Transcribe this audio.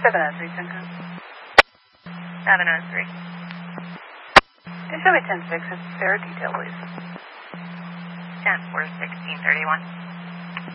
703, Cinco. 703. Show me 10-6. It's fair detail, please. 10-4, 1631.